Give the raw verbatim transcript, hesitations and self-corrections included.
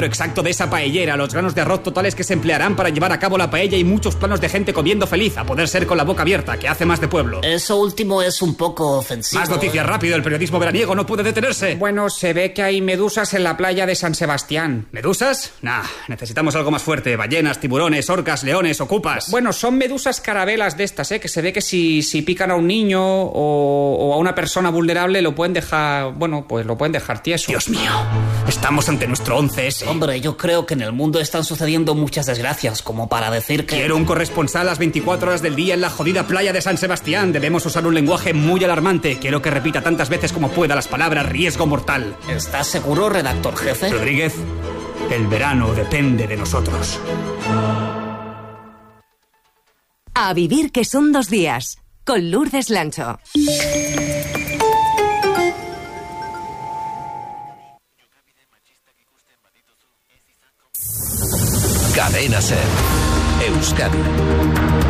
diámetro exacto de esa paellera, los granos de arroz totales que se emplearán para llevar a cabo la paella y muchos planos de gente comiendo feliz, a poder ser con la boca abierta, que hace más de pueblo. Eso último es un poco ofensivo. Más noticias, rápido, el periodismo veraniego no puede detenerse. Bueno, se ve que hay medusas en la playa de San Sebastián. ¿Medusas? Nah, necesitamos algo más fuerte. Ballenas, tiburones, orcas, leones, ocupas. Bueno, son medusas carabelas de estas, ¿eh? Que se ve que si, si pican a un niño o, o a una persona vulnerable lo pueden dejar, bueno, pues lo pueden dejar tieso. Dios mío, estamos ante nuestro once ese. Hombre, yo creo que en el mundo están sucediendo muchas desgracias, como para decir que... Quiero un corresponsal las veinticuatro horas del día en la jodida playa de San Sebastián. Debemos usar un lenguaje muy alarmante. Quiero que repita tantas veces como pueda las palabras riesgo mortal. ¿Estás seguro, redactor jefe? Rodríguez, el verano depende de nosotros. A vivir que son dos días, con Lourdes Lancho. Cadena Ser, Euskadi.